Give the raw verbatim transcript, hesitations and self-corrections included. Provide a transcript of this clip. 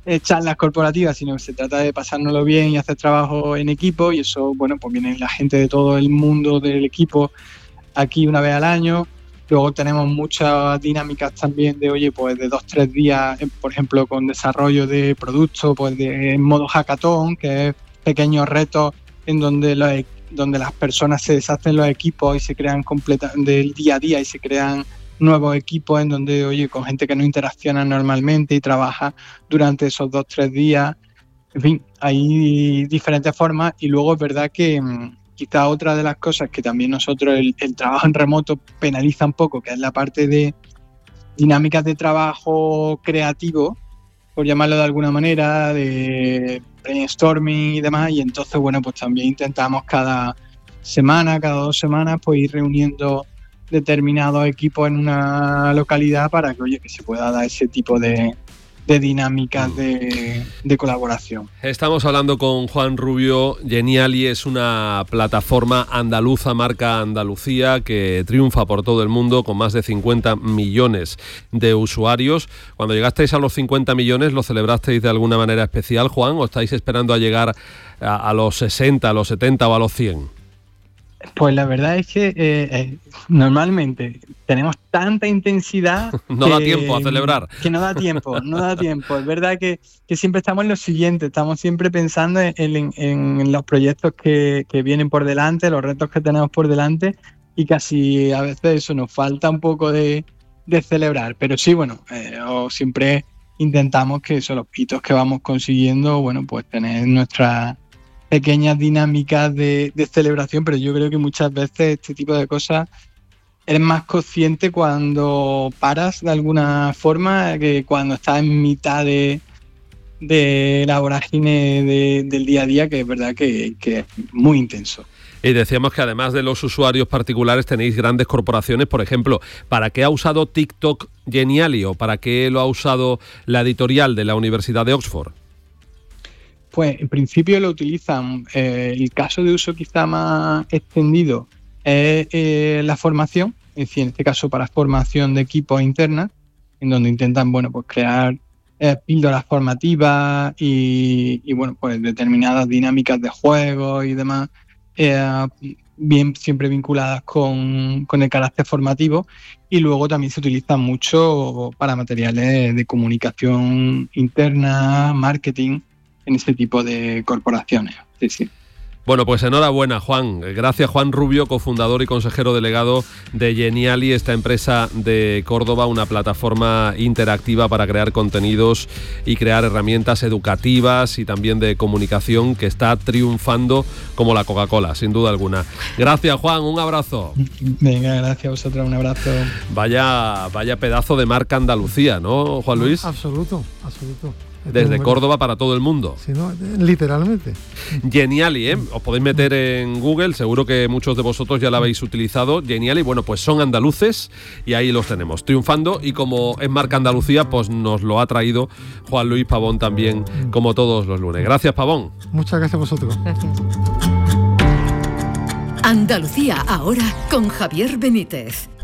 eh, charlas corporativas, sino que se trata de pasárnoslo bien y hacer trabajo en equipo, y eso, bueno, pues viene la gente de todo el mundo del equipo aquí una vez al año. Luego tenemos muchas dinámicas también de, oye, pues de dos, tres días, por ejemplo, con desarrollo de productos, pues de en modo hackathon, que es pequeños retos en donde, los, donde las personas se deshacen los equipos y se crean completa, del día a día y se crean nuevos equipos en donde, oye, con gente que no interacciona normalmente y trabaja durante esos dos, tres días. En fin, hay diferentes formas, y luego es verdad que quizá otra de las cosas que también nosotros, el, el trabajo en remoto penaliza un poco, que es la parte de dinámicas de trabajo creativo, por llamarlo de alguna manera, de brainstorming y demás, y entonces, bueno, pues también intentamos cada semana, cada dos semanas, pues ir reuniendo determinados equipos en una localidad para que, oye, que se pueda dar ese tipo de, de dinámicas de, de colaboración. Estamos hablando con Juan Rubio. Geniali es una plataforma andaluza, marca Andalucía, que triunfa por todo el mundo con más de cincuenta millones de usuarios. Cuando llegasteis a los cincuenta millones, ¿lo celebrasteis de alguna manera especial, Juan, o estáis esperando a llegar a, a los sesenta, a los setenta o a los cien? Pues la verdad es que eh, eh, normalmente tenemos tanta intensidad no que, da tiempo a celebrar. Que no da tiempo, no da tiempo. Es verdad que, que siempre estamos en lo siguiente, estamos siempre pensando en, en, en los proyectos que, que vienen por delante, los retos que tenemos por delante, y casi a veces eso nos falta un poco de, de celebrar. Pero sí, bueno, eh, o siempre intentamos que esos los hitos que vamos consiguiendo, bueno, pues tener nuestra pequeñas dinámicas de, de celebración, pero yo creo que muchas veces este tipo de cosas eres más consciente cuando paras de alguna forma que cuando estás en mitad de, de la vorágine de, del día a día, que es verdad que, que es muy intenso. Y decíamos que además de los usuarios particulares tenéis grandes corporaciones. Por ejemplo, ¿para qué ha usado TikTok Geniali o para qué lo ha usado la editorial de la Universidad de Oxford? Pues en principio lo utilizan, eh, el caso de uso quizá más extendido es eh, la formación, es decir, en este caso para formación de equipos internas, en donde intentan, bueno, pues crear eh, píldoras formativas y, y, bueno, pues determinadas dinámicas de juego y demás, eh, bien siempre vinculadas con, con el carácter formativo, y luego también se utilizan mucho para materiales de comunicación interna, marketing, en este tipo de corporaciones. Sí, sí. Bueno, pues enhorabuena, Juan. Gracias, Juan Rubio, cofundador y consejero delegado de Geniali, esta empresa de Córdoba, una plataforma interactiva para crear contenidos y crear herramientas educativas y también de comunicación, que está triunfando como la Coca-Cola, sin duda alguna. Gracias, Juan, un abrazo. Venga, gracias a vosotros, un abrazo. Vaya, vaya pedazo de marca Andalucía, ¿no, Juan Luis? Absoluto, absoluto. Desde Córdoba para todo el mundo. Sí, no, literalmente. Geniali, ¿eh? Os podéis meter en Google, seguro que muchos de vosotros ya la habéis utilizado. Geniali, bueno, pues son andaluces y ahí los tenemos, triunfando, y como es marca Andalucía, pues nos lo ha traído Juan Luis Pavón también, como todos los lunes. Gracias, Pavón. Muchas gracias a vosotros. Gracias. Andalucía ahora con Javier Benítez.